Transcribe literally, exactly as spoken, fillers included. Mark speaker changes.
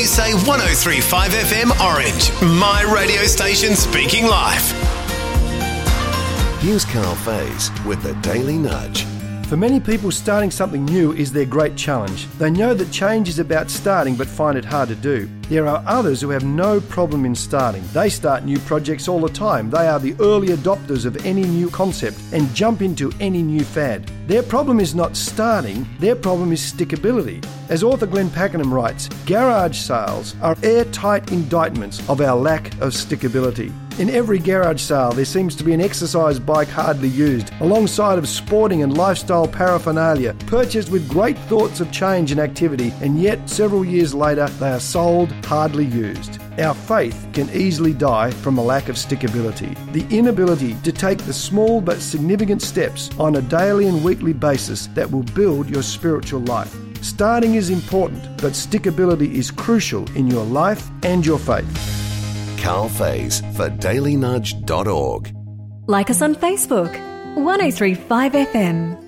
Speaker 1: Please say one oh three point five F M Orange, my radio station speaking life.
Speaker 2: Here's Carl Faze with the Daily Nudge.
Speaker 3: For many people, starting something new is their great challenge. They know that change is about starting but find it hard to do. There are others who have no problem in starting. They start new projects all the time. They are the early adopters of any new concept and jump into any new fad. Their problem is not starting, their problem is stickability. As author Glenn Pakenham writes, garage sales are airtight indictments of our lack of stickability. In every garage sale, there seems to be an exercise bike hardly used, alongside of sporting and lifestyle paraphernalia, purchased with great thoughts of change and activity, and yet several years later, they are sold hardly used. Our faith can easily die from a lack of stickability. The inability to take the small but significant steps on a daily and weekly basis that will build your spiritual life. Starting is important, but stickability is crucial in your life and your faith.
Speaker 2: Carl Faze for daily nudge dot org.
Speaker 4: Like us on Facebook, one oh three point five F M.